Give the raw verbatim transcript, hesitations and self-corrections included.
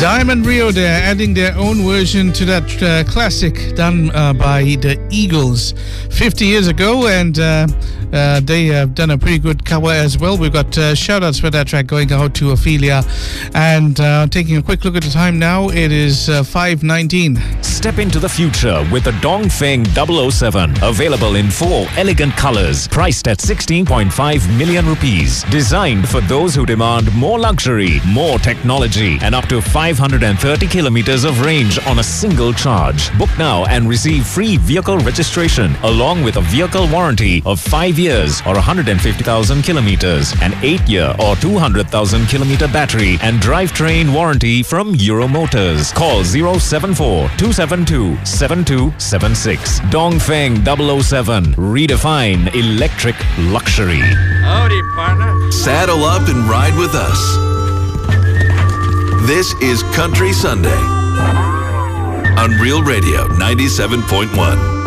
Diamond Rio there, adding their own version to that uh, classic done uh, by the Eagles fifty years ago, and uh, uh, they have done a pretty good cover as well. We've got uh, shout-outs for that track going out to Ophelia. And uh, taking a quick look at the time now, it is uh, five nineteen. Step into the future with the Dongfeng double oh seven. Available in four elegant colors, priced at sixteen point five million rupees. Designed for those who demand more luxury, more technology, and up to five hundred thirty kilometers of range on a single charge. Book now and receive free vehicle registration along with a vehicle warranty of five years or one hundred fifty thousand kilometers, an eight year or two hundred thousand kilometer battery and drivetrain warranty from Euro Motors. Call zero seven four, two seven two, seven two seven six. Dongfeng double oh seven. Redefine electric luxury. Howdy, partner. Saddle up and ride with us. This is Country Sunday on Real Radio ninety-seven point one.